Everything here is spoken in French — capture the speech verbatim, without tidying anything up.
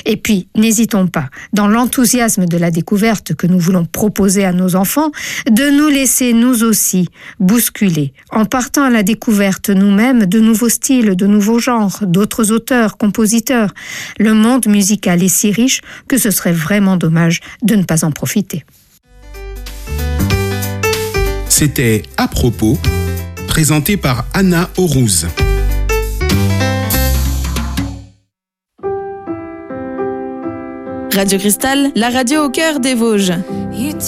Et puis, n'hésitons pas, dans l'enthousiasme de la découverte que nous voulons proposer à nos enfants, de nous laisser nous aussi bousculer, en partant à la découverte nous-mêmes de nouveaux styles, de nouveaux genres, d'autres auteurs, compositeurs. Le monde musical est si riche que ce serait vraiment dommage de ne pas en profiter. C'était À propos, présenté par Anna Aurouz. Radio Cristal, la radio au cœur des Vosges.